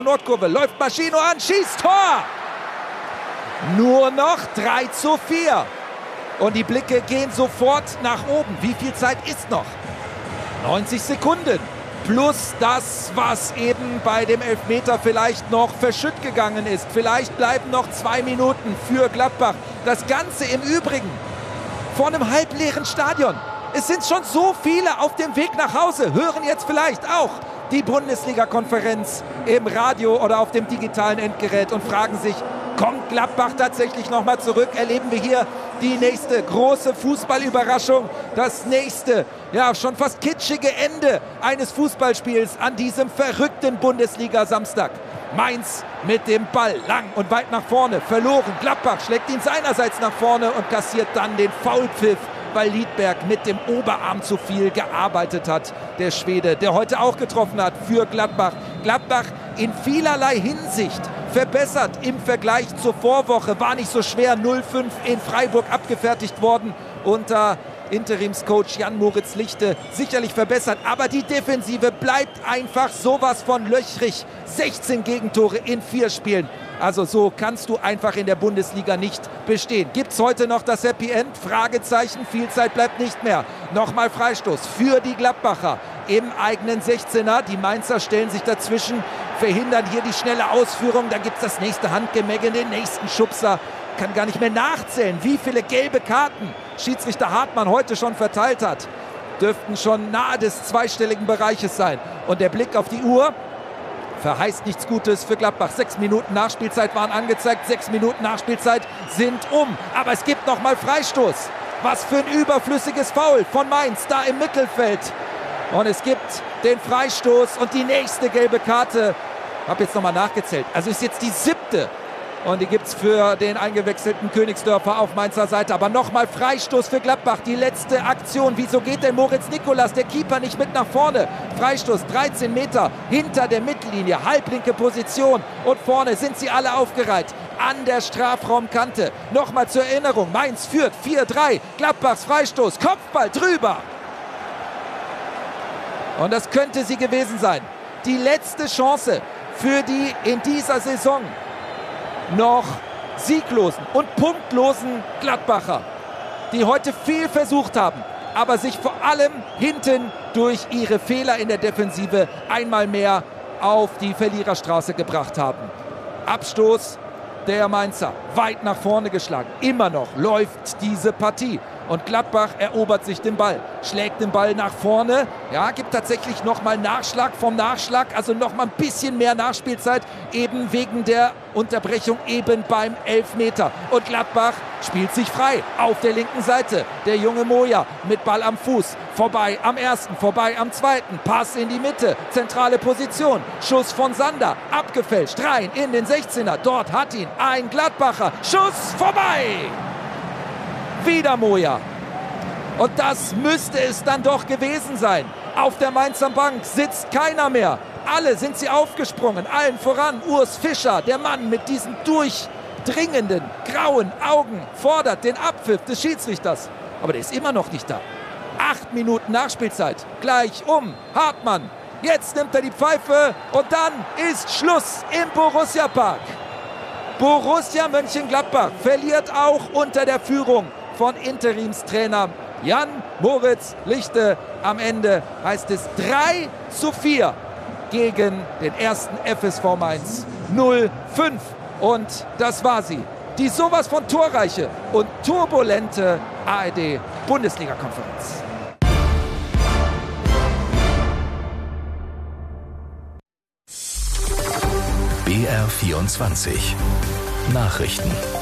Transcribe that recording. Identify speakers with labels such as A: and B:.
A: Nordkurve, läuft Maschino an, schießt Tor! Nur noch 3:4. Und die Blicke gehen sofort nach oben. Wie viel Zeit ist noch? 90 Sekunden. Plus das, was eben bei dem Elfmeter vielleicht noch verschütt gegangen ist. Vielleicht bleiben noch 2 Minuten für Gladbach. Das Ganze im Übrigen vor einem halbleeren Stadion. Es sind schon so viele auf dem Weg nach Hause. Hören jetzt vielleicht auch die Bundesliga-Konferenz im Radio oder auf dem digitalen Endgerät und fragen sich, kommt Gladbach tatsächlich nochmal zurück? Erleben wir hier die nächste große Fußballüberraschung, das nächste, ja schon fast kitschige Ende eines Fußballspiels an diesem verrückten Bundesliga-Samstag. Mainz mit dem Ball lang und weit nach vorne, verloren. Gladbach schlägt ihn seinerseits nach vorne und kassiert dann den Foulpfiff, weil Liedberg mit dem Oberarm zu viel gearbeitet hat. Der Schwede, der heute auch getroffen hat für Gladbach. Gladbach in vielerlei Hinsicht verbessert im Vergleich zur Vorwoche. War nicht so schwer, 0:5 in Freiburg abgefertigt worden unter Interimscoach Jan-Moritz Lichte. Sicherlich verbessert, aber die Defensive bleibt einfach sowas von löchrig. 16 Gegentore in 4 Spielen. Also so kannst du einfach in der Bundesliga nicht bestehen. Gibt es heute noch das Happy End? Fragezeichen, viel Zeit bleibt nicht mehr. Nochmal Freistoß für die Gladbacher im eigenen 16er. Die Mainzer stellen sich dazwischen, verhindern hier die schnelle Ausführung. Dann gibt es das nächste Handgemenge, den nächsten Schubser. Kann gar nicht mehr nachzählen, wie viele gelbe Karten Schiedsrichter Hartmann heute schon verteilt hat. Dürften schon nahe des zweistelligen Bereiches sein. Und der Blick auf die Uhr verheißt nichts Gutes für Gladbach. 6 Minuten Nachspielzeit waren angezeigt. 6 Minuten Nachspielzeit sind um. Aber es gibt nochmal Freistoß. Was für ein überflüssiges Foul von Mainz da im Mittelfeld. Und es gibt den Freistoß und die nächste gelbe Karte. Ich habe jetzt nochmal nachgezählt. Also ist jetzt die 7. Und die gibt es für den eingewechselten Königsdörfer auf Mainzer Seite. Aber nochmal Freistoß für Gladbach. Die letzte Aktion. Wieso geht denn Moritz Nikolas, der Keeper, nicht mit nach vorne? Freistoß 13 Meter hinter der Mittellinie. Halblinke Position. Und vorne sind sie alle aufgereiht. An der Strafraumkante. Nochmal zur Erinnerung. Mainz führt 4:3. Gladbachs Freistoß. Kopfball drüber. Und das könnte sie gewesen sein. Die letzte Chance für die in dieser Saison noch sieglosen und punktlosen Gladbacher, die heute viel versucht haben, aber sich vor allem hinten durch ihre Fehler in der Defensive einmal mehr auf die Verliererstraße gebracht haben. Abstoß der Mainzer, weit nach vorne geschlagen. Immer noch läuft diese Partie. Und Gladbach erobert sich den Ball, schlägt den Ball nach vorne. Ja, gibt tatsächlich nochmal Nachschlag vom Nachschlag, also nochmal ein bisschen mehr Nachspielzeit, eben wegen der Unterbrechung eben beim Elfmeter. Und Gladbach spielt sich frei auf der linken Seite. Der junge Moja mit Ball am Fuß, vorbei am ersten, vorbei am zweiten. Pass in die Mitte, zentrale Position. Schuss von Sander, abgefälscht, rein in den 16er. Dort hat ihn ein Gladbacher. Schuss vorbei! Wieder Moja. Und das müsste es dann doch gewesen sein. Auf der Mainzer Bank sitzt keiner mehr. Alle sind sie aufgesprungen. Allen voran Urs Fischer, der Mann mit diesen durchdringenden grauen Augen, fordert den Abpfiff des Schiedsrichters. Aber der ist immer noch nicht da. 8 Minuten Nachspielzeit. Gleich um. Hartmann. Jetzt nimmt er die Pfeife und dann ist Schluss im Borussia-Park. Borussia Mönchengladbach verliert auch unter der Führung von Interimstrainer Jan-Moritz Lichte. Am Ende heißt es 3:4 gegen den ersten FSV Mainz 0:5. Und das war sie. Die sowas von torreiche und turbulente ARD-Bundesliga-Konferenz.
B: BR24 Nachrichten.